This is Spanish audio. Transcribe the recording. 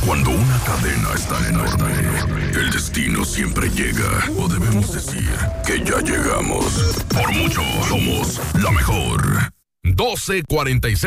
Cuando una cadena es tan enorme, el destino siempre llega. O debemos decir que ya llegamos. Por mucho, somos la mejor. 12:46